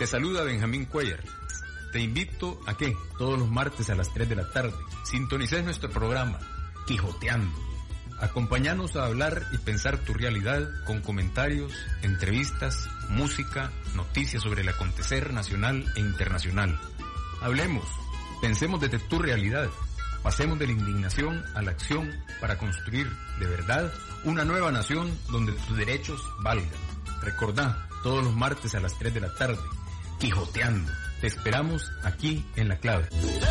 Te saluda Benjamín Cuellar. Te invito a que todos los martes a las 3 de la tarde sintonices nuestro programa Quijoteando. Acompáñanos a hablar y pensar tu realidad con comentarios, entrevistas, música, noticias sobre el acontecer nacional e internacional. Hablemos, pensemos desde tu realidad, pasemos de la indignación a la acción para construir, de verdad, una nueva nación donde tus derechos valgan. Recordá, todos los martes a las 3 de la tarde, Quijoteando. Te esperamos aquí en La Clave.